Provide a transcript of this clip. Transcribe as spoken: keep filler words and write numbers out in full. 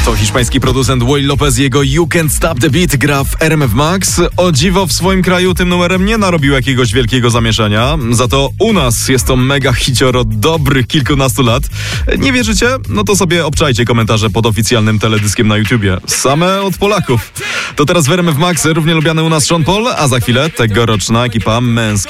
To hiszpański producent Will Lopez, jego You Can't Stop the Beat gra w R M F Max. O dziwo w swoim kraju tym numerem nie narobił jakiegoś wielkiego zamieszania. Za to u nas jest to mega hicior od dobrych kilkunastu lat. Nie wierzycie? No to sobie obczajcie komentarze pod oficjalnym teledyskiem na YouTubie. Same od Polaków. To teraz w R M F Max równie lubiany u nas Sean Paul, a za chwilę tegoroczna ekipa męska.